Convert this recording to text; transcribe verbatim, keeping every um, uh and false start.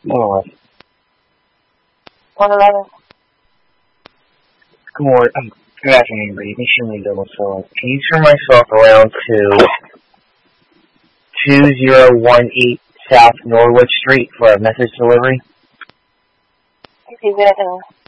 Oh, one eleven. good morning. Um, good afternoon, everybody. Make sure we double fill. Can you turn myself around to two zero one eight South Norwood Street for a message delivery? Okay, good afternoon.